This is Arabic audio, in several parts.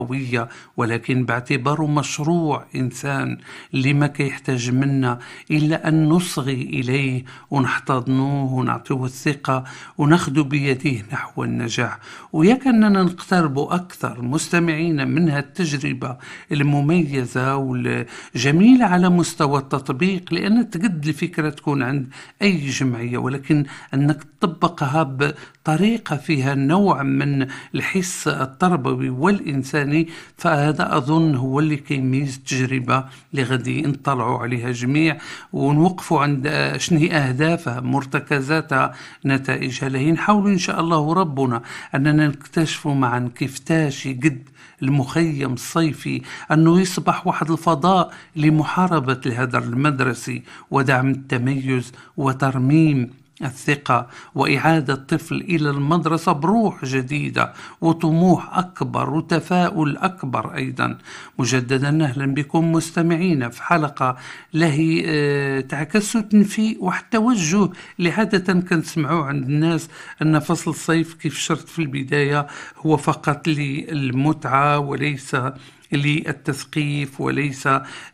قوية، ولكن باعتباره مشروع إنسان اللي ما كيحتاج منا إلا أن نصغي إليه ونحتضنوه ونعطيه الثقة وناخده بيديه نحو النجاح. وياك أننا نقترب أكثر مستمعين من التجربة المميزة والجميلة على مستوى التطبيق، لأن تقد الفكرة تكون عند أي جمعية، ولكن أنك تطبقها بطريقة فيها نوع من الحس التربوي والإنساني، فهذا أظن هو اللي كيميز التجربة اللي غادي نطلعوا عليها جميع ونوقفوا عند شنو هي أهدافها، مرتكزاتها، نتائجها. لهي نحاولوا إن شاء الله ربنا أننا نكتشفوا معا كيفتاش قد المخيم الصيفي أنه يصبح واحد الفضاء لمحاربة الهدر المدرسي ودعم التميز وترميم الثقة وإعادة الطفل إلى المدرسة بروح جديدة وطموح أكبر وتفاؤل أكبر. أيضا مجددا أهلا بكم مستمعين في حلقة لهي تعكس تنفي واحد التوجه اللي عادة كنسمعوه عند الناس، أن فصل الصيف كيف شرط في البداية هو فقط للمتعة وليس للتثقيف وليس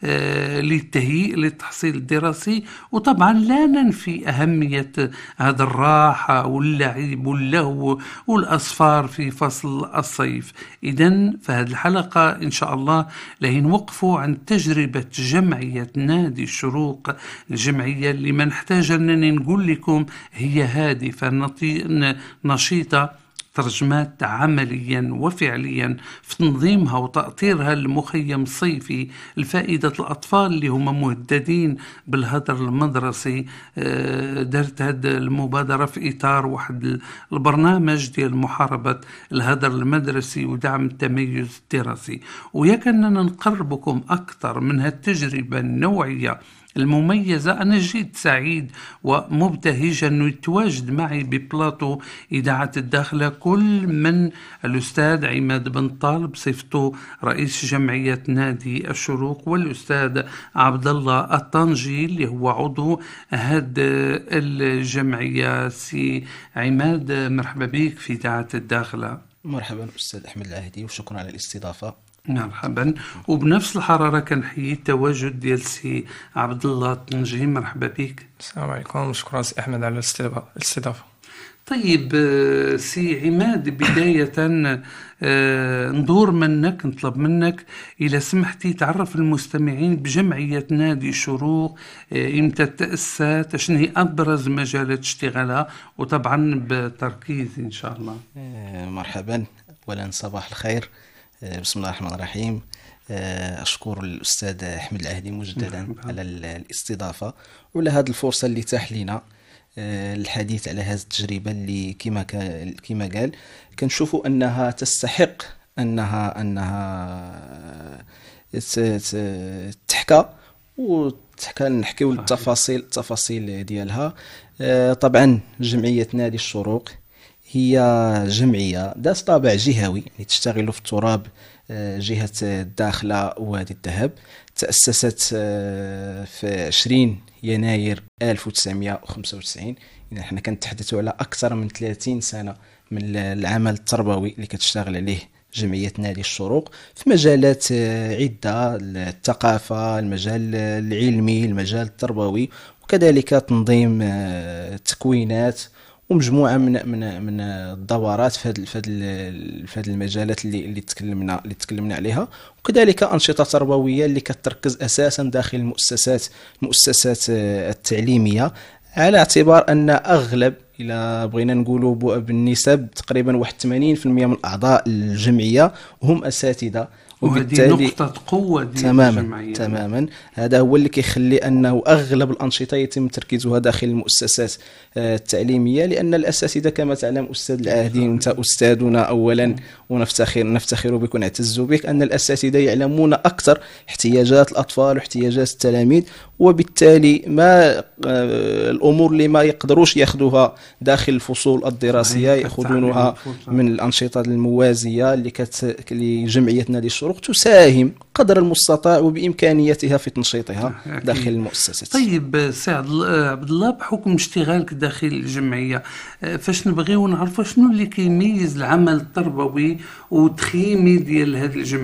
للتهيئ للتحصيل الدراسي. وطبعا لا ننفي أهمية هذا الراحة واللعب واللهو والأسفار في فصل الصيف. إذن فهذه الحلقة إن شاء الله لهي نوقفوا عن تجربة جمعية نادي الشروق، الجمعية اللي ما نحتاج أنني نقول لكم هي هادفة نشيطة، ترجمات عمليا وفعليا في تنظيمها وتأطيرها المخيم الصيفي لفائدة الأطفال اللي هم مهددين بالهدر المدرسي. درت هذه المبادرة في إطار واحد البرنامج ديال محاربة الهدر المدرسي ودعم التميز الدراسي. وياك أننا نقربكم أكثر من هالتجربة النوعية المميزة. أنا جيت سعيد ومبتهج أنه يتواجد معي ببلاطو إذاعة الداخلة كل من الأستاذ عماد بن طالب صفته رئيس جمعية نادي الشروق، والأستاذ عبد الله الطنجي اللي هو عضو هذه الجمعية. سي عماد مرحبا بك في إذاعة الداخلة. مرحبا أستاذ أحمد العهدي وشكرا على الاستضافة. مرحبا. وبنفس الحرارة كنحيي التواجد ديال سي عبد الله الطنجي. مرحبا بك. السلام عليكم وشكرا سي أحمد على الاستضافة. طيب سي عماد، بداية ندور منك نطلب منك إذا سمحتي تعرف المستمعين بجمعية نادي الشروق، إمتى تأسست، شنو هي أبرز مجالات اشتغالها، وطبعا بتركيز إن شاء الله. مرحبا. أولا صباح الخير. بسم الله الرحمن الرحيم. أشكر الأستاذ أحمد العهدي مجددا على الاستضافة وعلى هذه الفرصة اللي تاح لنا الحديث على هذه التجربة اللي كما قال كنشوفوا أنها تستحق أنها تحكى نحكيو التفاصيل ديالها. طبعا جمعية نادي الشروق هي جمعية ذات طابع جهوي، يعني تشتغل في التراب جهة الداخلة ووادي الذهب. تأسست في 20 يناير 1995. يعني احنا كنتحدثوا على أكثر من 30 سنة من العمل التربوي اللي كتشتغل عليه جمعية نادي الشروق في مجالات عدة: الثقافة، المجال العلمي، المجال التربوي، وكذلك تنظيم تكوينات ومجموعة من الدورات في هذه المجالات اللي تكلمنا عليها، وكذلك أنشطة تربوية اللي كتركز أساسا داخل المؤسسات التعليمية، على اعتبار أن أغلب، إلى بغينا نقولوا بالنسب، تقريبا 81% من أعضاء الجمعية هم أساتذة. وبالتالي نقطة قوة تماما هذا هو اللي كيخلي أنه أغلب الأنشطة يتم تركيزها داخل المؤسسات التعليمية، لأن الأساتذة كما تعلم أستاذ العهدي، أنت أستاذنا أولا ونفتخر بك ونعتز بك، أن الأساتذة يعلمون أكثر احتياجات الأطفال واحتياجات التلاميذ، وبالتالي ما الأمور اللي ما يقدروش يأخذوها داخل الفصول الدراسية يأخذونها من الأنشطة الموازية اللي جمعية نادي الشروق تساهم قدر المستطاع وبإمكانياتها في تنشيطها داخل المؤسسات. طيب سي عبد الله، بحكم اشتغالك داخل الجمعية، فاش نبغيو نعرفوا شنو اللي كيميز العمل التربوي وتخيمي ديال هذه الجمعية